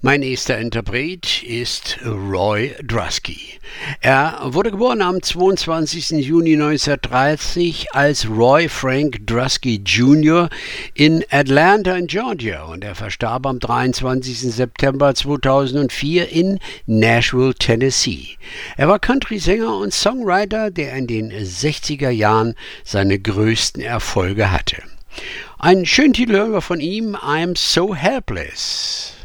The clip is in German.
Mein nächster Interpret ist Roy Drusky. Er wurde geboren am 22. Juni 1930 als Roy Frank Drusky Jr. in Atlanta in Georgia und er verstarb am 23. September 2004 in Nashville, Tennessee. Er war Country-Sänger und Songwriter, der in den 60er Jahren seine größten Erfolge hatte. Einen schönen Titel hören wir von ihm, I'm So Helpless.